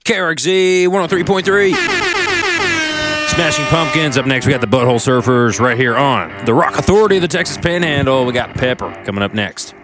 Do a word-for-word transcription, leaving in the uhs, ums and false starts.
K R X Z one oh three point three. Smashing Pumpkins. Up next, we got the Butthole Surfers right here on the Rock Authority of the Texas Panhandle. We got Pepper coming up next.